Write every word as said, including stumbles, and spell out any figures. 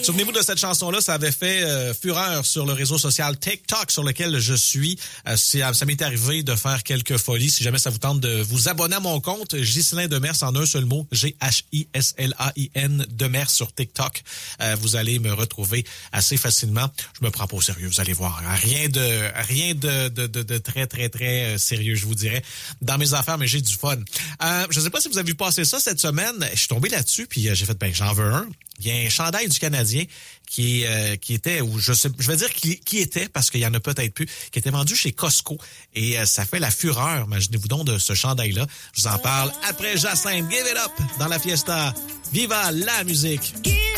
Souvenez-vous de cette chanson-là, ça avait fait euh, fureur sur le réseau social TikTok sur lequel je suis. Euh, ça, ça m'est arrivé de faire quelques folies. Si jamais ça vous tente de vous abonner à mon compte, Ghislain Demers en un seul mot, G H I S L A I N Demers sur TikTok. Euh, vous allez me retrouver assez facilement. Je me prends pas au sérieux, vous allez voir. Rien de rien de, de, de, de très, très, très sérieux, je vous dirais, dans mes affaires, mais j'ai du fun. Euh, je sais pas si vous avez vu passer ça cette semaine. Je suis tombé là-dessus, puis euh, j'ai fait, ben j'en veux un. Il y a un chandail du Canadien qui euh, qui était, ou je sais, je vais dire qui, qui était, parce qu'il y en a peut-être plus, qui était vendu chez Costco. Et euh, ça fait la fureur, imaginez-vous donc, de ce chandail-là. Je vous en parle après Jacinthe. Give it up dans la fiesta. Viva la musique!